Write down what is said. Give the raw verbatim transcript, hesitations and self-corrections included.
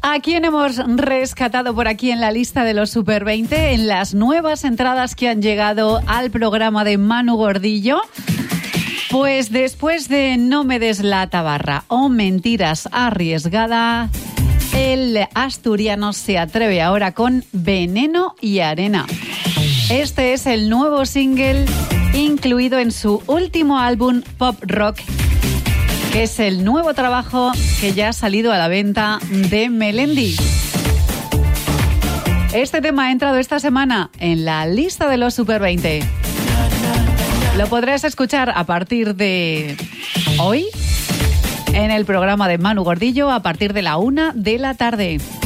¿A quién hemos rescatado por aquí en la lista de los Super veinte? En las nuevas entradas que han llegado al programa de Manu Gordillo. Pues después de No me des la tabarra o Mentiras arriesgada, el asturiano se atreve ahora con Veneno y Arena. Este es el nuevo single incluido en su último álbum Pop Rock, que es el nuevo trabajo que ya ha salido a la venta de Melendi. Este tema ha entrado esta semana en la lista de los Super veinte. Lo podrás escuchar a partir de hoy en el programa de Manu Gordillo a partir de la una de la tarde.